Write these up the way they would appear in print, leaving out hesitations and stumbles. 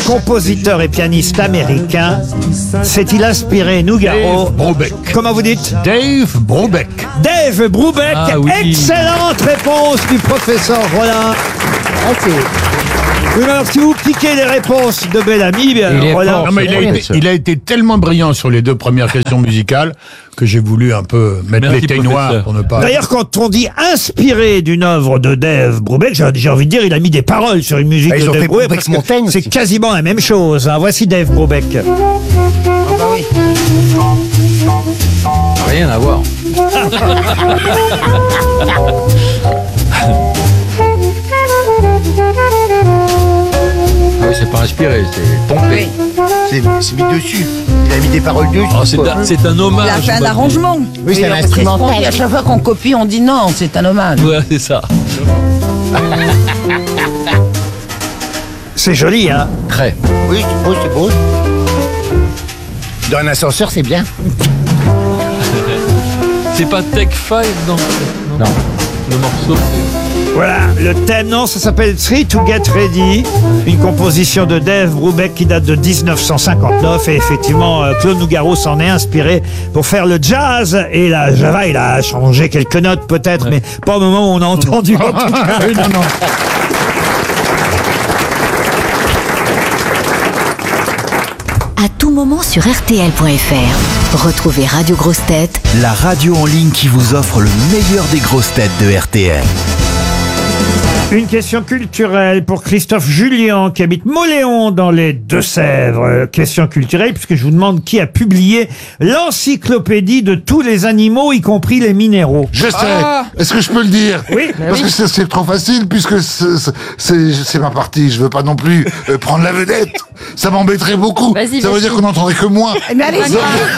compositeur et pianiste américain s'est-il inspiré, Nougaro? Dave Brubeck. Comment vous dites? Dave Brubeck. Dave Brubeck. Ah oui. Excellente réponse du professeur Rollin. Oui, mais alors, si vous piquez les réponses de Bellamy, Rollin... Non, mais il a été tellement brillant sur les deux premières questions musicales que j'ai voulu un peu mettre Merci, l'été noir professeur. pour ne pas... D'ailleurs, quand on dit inspiré d'une œuvre de Dave Brubeck, j'ai envie de dire, il a mis des paroles sur une musique Ils de ont Dave fait Brubeck, Brubeck parce que Montaigne c'est aussi. quasiment la même chose. Hein. Voici Dave Brubeck. Rien à voir. Ah oui, c'est pas inspiré, c'est pompé. C'est mis dessus. Il a mis des paroles dessus. Oh, c'est un hommage. Il a fait un on va dire. arrangement. Oui, c'est un instrumental. À chaque fois qu'on copie, on dit non, c'est un hommage. Ouais, c'est ça. C'est joli, hein? Très. Oui, c'est beau, c'est beau. Dans un ascenseur, c'est bien. C'est pas Tech 5 non. Le morceau, c'est... Voilà, le thème, non, ça s'appelle Three to Get Ready, une composition de Dave Brubeck qui date de 1959, et effectivement, Claude Nougaro s'en est inspiré pour faire le jazz, et la Java, il a changé quelques notes peut-être, mais pas au moment où on a entendu. En tout cas. non. À tout moment sur RTL.fr. Retrouvez Radio Grosses Têtes, La radio en ligne qui vous offre le meilleur des grosses têtes de RTL. Une question culturelle pour Christophe Julien qui habite Mauléon dans les Deux-Sèvres. Question culturelle puisque je vous demande qui a publié l'encyclopédie de tous les animaux, y compris les minéraux. Je sais. Est-ce que je peux le dire? Oui. Parce que c'est trop facile puisque c'est ma partie. Je veux pas non plus prendre la vedette. Ça m'embêterait beaucoup. Vas-y, Ça veut vas-y. dire qu'on n'entendrait que moi. Mais allez-y.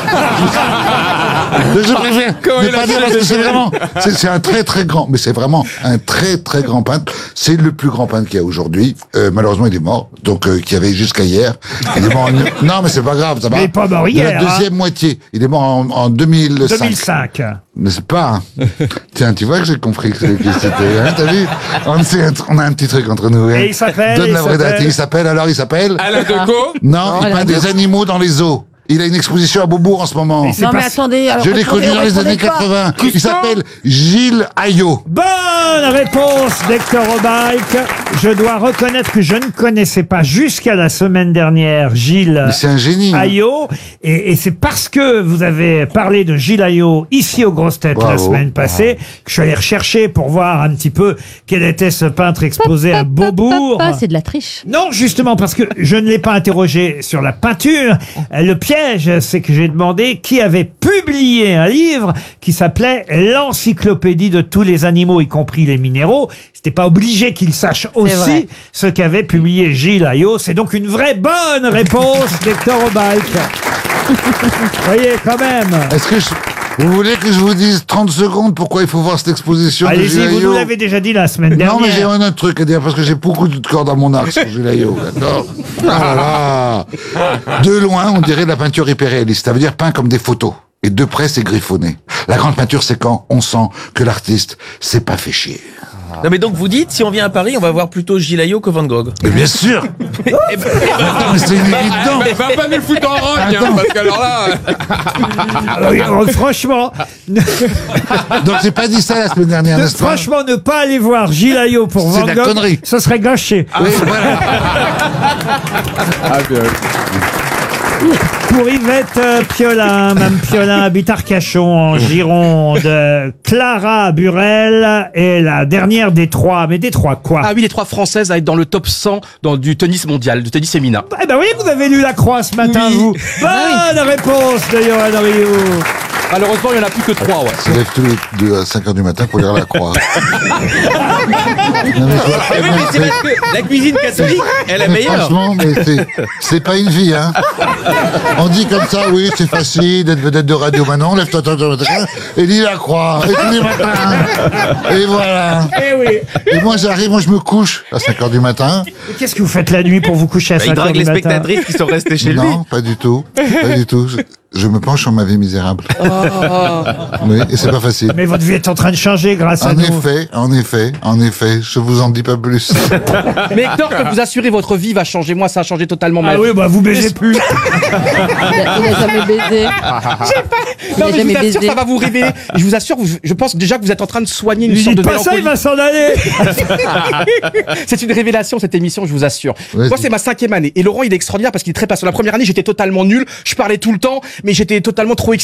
Je préfère ne pas dire parce que c'est vraiment, c'est un très très grand, mais c'est vraiment un très très grand peintre. C'est le plus grand peintre qu'il y a aujourd'hui. Malheureusement, il est mort. Donc, qu'il y avait jusqu'à hier. Il est mort non, mais c'est pas grave, ça va. Il est pas mort hier, La deuxième moitié. Il est mort en 2005. 2005. Mais c'est pas. Tiens, tu vois que j'ai compris que c'était. Hein, t'as vu? On a un petit truc entre nous. Hein. Et il s'appelle. Donne la vraie date. Il s'appelle. Alain Decaux. Non, il peint des animaux dans les zoos. Il a une exposition à Beaubourg en ce moment. c'est Non, mais pas- attendez. Alors, Je l'ai connu dans les années 80. Il s'appelle Gilles Ayot. Bonne réponse d'Hector Obaïk. Je dois reconnaître que je ne connaissais pas jusqu'à la semaine dernière Gilles Mais c'est un génie. Ayot. Et c'est parce que vous avez parlé de Gilles Ayot ici aux Grosses Têtes la Bravo. semaine passée que je suis allé rechercher pour voir un petit peu quel était ce peintre exposé à Beaubourg. C'est de la triche. Non, justement, parce que je ne l'ai pas interrogé sur la peinture. Le piège, c'est que j'ai demandé qui avait publié un livre qui s'appelait l'encyclopédie de tous les animaux, y compris les minéraux. C'était pas obligé qu'il sache aussi vrai. ce qu'avait publié Gilles Ayot. C'est donc une vraie bonne réponse d'Hector Obaïk. Voyez, quand même. Est-ce que vous voulez que je vous dise 30 secondes pourquoi il faut voir cette exposition de Allez-y, Gilles vous Ayot? nous l'avez déjà dit la semaine dernière. Non, mais j'ai un autre truc à dire parce que j'ai beaucoup de cordes à mon arc sur Gilles Ayot, d'accord? Ah là. De loin, on dirait de la peinture hyperréaliste. Ça veut dire peint comme des photos. Et de près, c'est griffonné. La grande peinture, c'est quand on sent que l'artiste s'est pas fait chier. Non mais donc vous dites, si on vient à Paris, on va voir plutôt Gilles Ayot que Van Gogh. Mais bien sûr. Eh ben, Mais c'est évident. mais va pas nous le foutre en rogne, hein, parce qu'alors là... Ah oui, franchement, Donc j'ai pas dit ça la semaine dernière, n'est-ce pas? franchement, ne pas aller voir Gilles Ayot pour C'est Van de la Gogh, connerie. ce serait gâché. Oui, voilà. Pour Yvette Piolin, Mme Piolin habite Arcachon en Gironde. Clara Burel est la dernière des trois. Mais des trois quoi? Ah oui, les trois françaises à être dans le top 100 du tennis mondial, du tennis féminin. Eh ben oui, vous avez lu La Croix ce matin, Oui. vous. Bonne réponse de Johan Rioux. Malheureusement, il n'y en a plus que 3, ouais. Se lève tous les deux à 5h du matin pour lire la croix. Non, mais C'est parce que la cuisine catholique, elle est meilleure. franchement, mais c'est pas une vie, hein. On dit comme ça, oui, c'est facile d'être vedette de radio maintenant, lève-toi, et lis la croix, et tous les matins. Et voilà. Eh oui. Et moi, j'arrive, moi, je me couche à 5h du matin. Et qu'est-ce que vous faites la nuit pour vous coucher à 5 Il heures drague du les matin? spectatrices qui sont restées chez lui. Non, pas du tout. Pas du tout. Je me penche sur ma vie misérable. Oui, et c'est pas facile. Mais votre vie est en train de changer grâce à En nous. effet, je vous en dis pas plus. Mais Hector, je peux vous assurer, votre vie va changer. Moi, ça a changé totalement ma Ah vie. oui, bah vous baisez plus. Il a jamais baisé. Non, mais je jamais vous assure, baisé. ça va vous révéler. Je vous assure, je pense déjà que vous êtes en train de soigner une Il sorte dit de pas ça, il mélancolie. va s'en aller. C'est une révélation, cette émission, je vous assure. Vas-y. Moi, c'est ma 5e année. Et Laurent, il est extraordinaire parce qu'il est très patient. La première année, j'étais totalement nul. Je parlais tout le temps, mais j'étais totalement trop